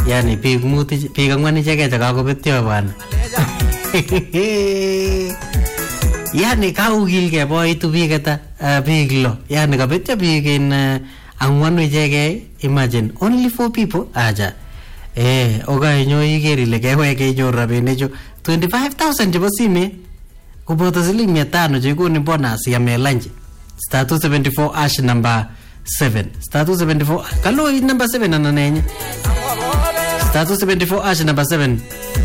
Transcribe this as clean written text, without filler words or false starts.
Yani biik angwan icheket chekakobetyo bwana. Yani kaukilgei boitu biik ata biik lo. Yani kabetyo biik in angwanu icheket. Imagine only 4 people aja. Okay nyo iker ile keweke inyoru rabinichu 25,000 chebo simet koboto siling 500 chekoni bonus ya lunch. Star 274 ash number 7. Star 274 kalo number 7 ananenye. Star 274 ash number 7.